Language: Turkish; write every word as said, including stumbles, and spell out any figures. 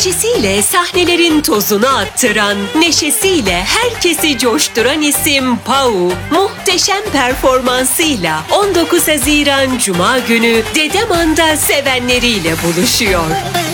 Enerjisiyle sahnelerin tozunu attıran, neşesiyle herkesi coşturan isim Pau, muhteşem performansıyla on dokuz Haziran Cuma günü Dedeman'da sevenleriyle buluşuyor.